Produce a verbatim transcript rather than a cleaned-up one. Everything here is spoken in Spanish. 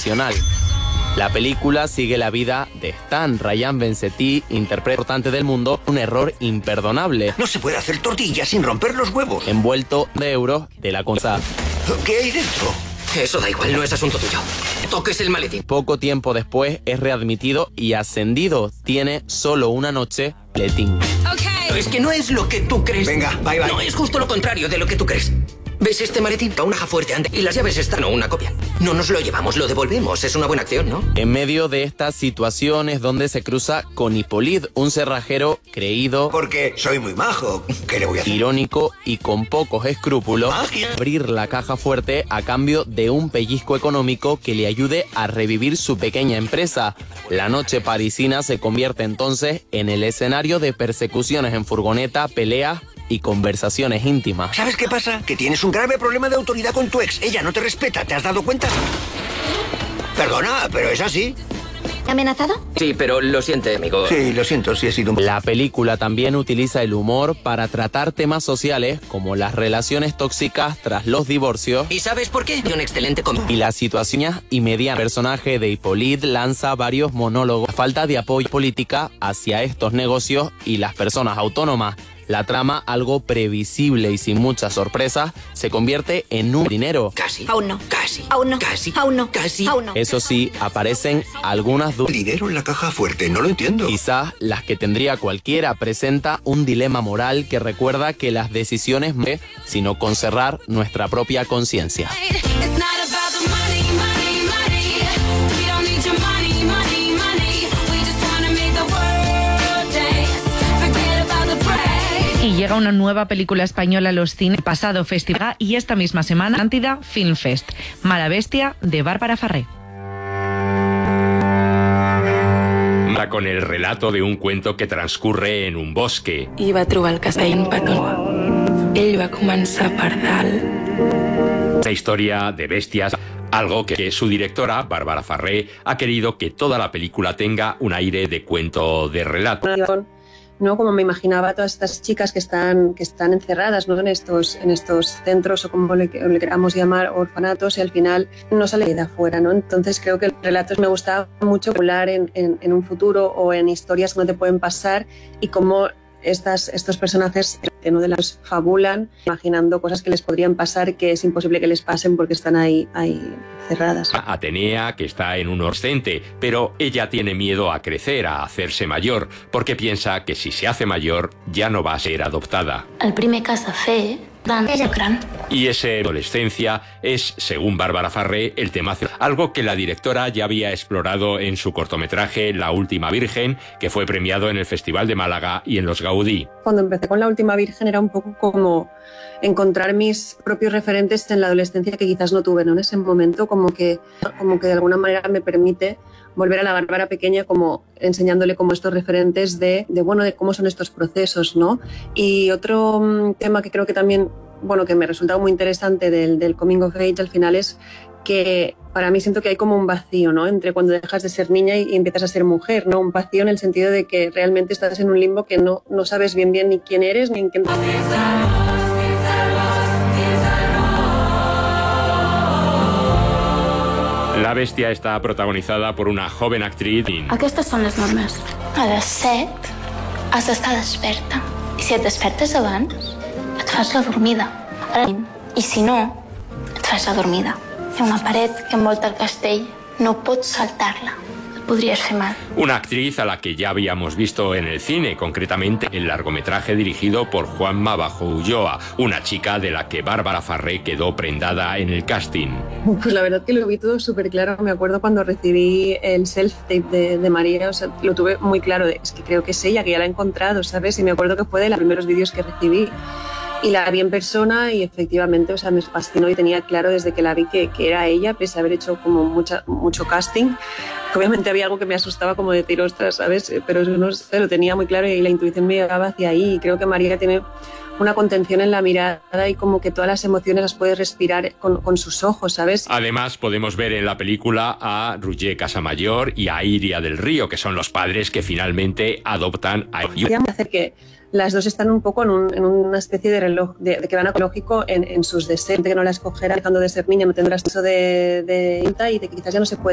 nacional. La película sigue la vida de Stan. Ryan Bensetti, intérprete importante del mundo, un error imperdonable. No se puede hacer tortillas sin romper los huevos. Envuelto de euros de la cosa. ¿Qué hay dentro? Eso da igual, no es asunto tuyo. Toques el maletín. Poco tiempo después es readmitido y ascendido. Tiene solo una noche maletín. Okay. Es que no es lo que tú crees. Venga, bye bye. No, es justo lo contrario de lo que tú crees. ¿Ves este maletín? Una caja fuerte antes. Y las llaves están, no, una copia. No nos lo llevamos, lo devolvemos. Es una buena acción, ¿no? En medio de estas situaciones donde se cruza con Hippolyte, un cerrajero creído, porque soy muy majo. ¿Qué le voy a hacer? Irónico y con pocos escrúpulos, Magia. Abrir la caja fuerte a cambio de un pellizco económico que le ayude a revivir su pequeña empresa. La noche parisina se convierte entonces en el escenario de persecuciones en furgoneta, peleas y conversaciones íntimas. ¿Sabes qué pasa? Que tienes un grave problema de autoridad con tu ex. Ella no te respeta, ¿te has dado cuenta? Perdona, pero es así. ¿Amenazado? Sí, pero lo siente, amigo. Sí, lo siento, sí he sido un... La película también utiliza el humor para tratar temas sociales como las relaciones tóxicas tras los divorcios. ¿Y sabes por qué? Un excelente com- Y las situaciones inmediatas. El personaje de Hippolyte lanza varios monólogos. La falta de apoyo política hacia estos negocios y las personas autónomas. La trama, algo previsible y sin muchas sorpresas, se convierte en un dinero. Casi. Aún no. Casi. Aún no. Casi. Aún no. Casi. Aún no. Eso sí, aparecen algunas dudas. Dinero en la caja fuerte, no lo entiendo. Quizás las que tendría cualquiera. Presenta un dilema moral que recuerda que las decisiones no, sino con cerrar nuestra propia conciencia. Y llega una nueva película española a los cines, pasado festival y esta misma semana, Atlántida Film Fest, Mala Bestia, de Bárbara Farré. Con el relato de un cuento que transcurre en un bosque. I va trobar el castell petó. Ell va començar per dalt. Una historia de bestias, algo que su directora, Bárbara Farré, ha querido que toda la película tenga un aire de cuento de relato. ¿No? Como me imaginaba a todas estas chicas que están, que están encerradas, ¿no? en, estos, en estos centros o como le, le queramos llamar, orfanatos, y al final no sale de afuera, ¿no? Entonces creo que el relato me gustaba mucho hablar en, en, en un futuro o en historias que no te pueden pasar y cómo estas, estos personajes ¿no? de las fabulan imaginando cosas que les podrían pasar que es imposible que les pasen porque están ahí, ahí cerradas. Atenea, que está en un adolescente, pero ella tiene miedo a crecer, a hacerse mayor, porque piensa que si se hace mayor ya no va a ser adoptada. El primer que has de fer és gran. Y esa adolescencia es, según Bárbara Farré, el tema, algo que la directora ya había explorado en su cortometraje La Última Virgen, que fue premiado en el Festival de Málaga y en los Gaudí. Cuando empecé con La Última Virgen era un poco como encontrar mis propios referentes en la adolescencia que quizás no tuve, ¿no? En ese momento, como que, como que de alguna manera me permite volver a la Bárbara pequeña, como enseñándole como estos referentes de, de, bueno, de cómo son estos procesos, ¿no? Y otro um, tema que creo que también, bueno, que me ha resultado muy interesante del, del Coming of Age al final es que para mí siento que hay como un vacío, ¿no? Entre cuando dejas de ser niña y, y empiezas a ser mujer, ¿no? Un vacío en el sentido de que realmente estás en un limbo que no, no sabes bien bien ni quién eres ni en qué... La Bestia está protagonizada por una joven actriz. Aquestes són les normes. A les set has d'estar desperta. I si et despertes abans, et fas la dormida. I si no, et fas la dormida. Hi ha una paret que envolta el castell. No pots saltar-la. Et podries fer mal. Una actriz a la que ya habíamos visto en el cine, concretamente el largometraje dirigido por Juanma Bajo Ulloa, una chica de la que Bárbara Farré quedó prendada en el casting. Pues la verdad que lo vi todo súper claro. Me acuerdo cuando recibí el self-tape de, de María, o sea, lo tuve muy claro. De, es que creo que es ella, que ya la he encontrado, ¿sabes? Y me acuerdo que fue de los primeros vídeos que recibí. Y la vi en persona y efectivamente, o sea, me fascinó y tenía claro desde que la vi que, que era ella, pese a haber hecho como mucha, mucho casting. Obviamente había algo que me asustaba como de decir, ostras, ¿sabes? Pero no sé, lo tenía muy claro y la intuición me llevaba hacia ahí. Y creo que María tiene una contención en la mirada y como que todas las emociones las puedes respirar con, con sus ojos, ¿sabes? Además, podemos ver en la película a Roger Casamayor y a Iria del Río, que son los padres que finalmente adoptan a... hacer que las dos están un poco en, un, en una especie de reloj, de, de que van a lógico en, en sus deseos, de que no la escogerá dejando de ser niña, no tendrás eso de, de y de que quizás ya no se puede